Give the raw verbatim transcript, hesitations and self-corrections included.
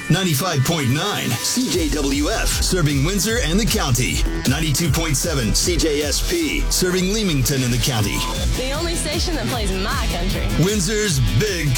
ninety-five point nine C J W F, serving Windsor and the county. ninety-two point seven C J S P, serving Leamington and the county. The only station that plays my country. Windsor's Big